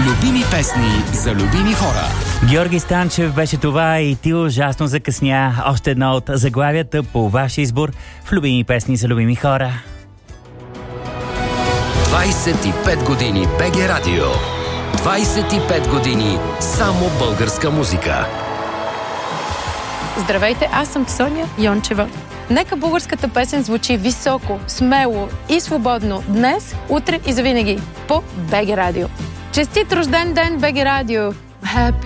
Любими песни за любими хора. Георги Станчев беше това и ти ужасно закъсня. Още едно от заглавията по ваш избор в любими песни за любими хора. 25 години БГ Радио. 25 години само българска музика. Здравейте, аз съм Соня Йончева. Нека българската песен звучи високо, смело и свободно днес, утре и завинаги по БГ Радио. Честит рожден ден, БГ Радио! Happy